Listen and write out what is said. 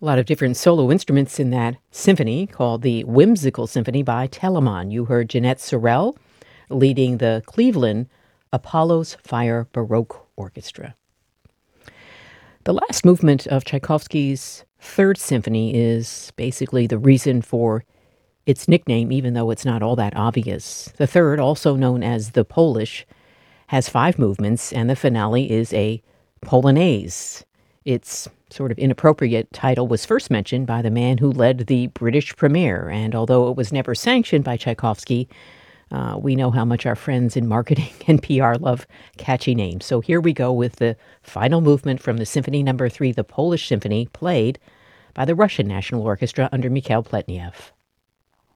A lot of different solo instruments in that symphony called the Whimsical Symphony by Telemann. You heard Jeanette Sorel leading the Cleveland Apollo's Fire Baroque Orchestra. The last movement of Tchaikovsky's Third Symphony is basically the reason for its nickname, even though it's not all that obvious. The third, also known as the Polish, has 5 movements, and the finale is a Polonaise. Its sort of inappropriate title was first mentioned by the man who led the British premiere, and although it was never sanctioned by Tchaikovsky, we know how much our friends in marketing and PR love catchy names. So here we go with the final movement from the Symphony No. 3, the Polish Symphony, played by the Russian National Orchestra under Mikhail Pletnev.